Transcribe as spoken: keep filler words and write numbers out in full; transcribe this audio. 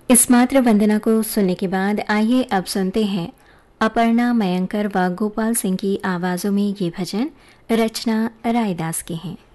इस मात्र वंदना को सुनने के बाद आइए अब सुनते हैं अपर्णा मयंकर व गोपाल सिंह की आवाज़ों में ये भजन। रचना रायदास के हैं।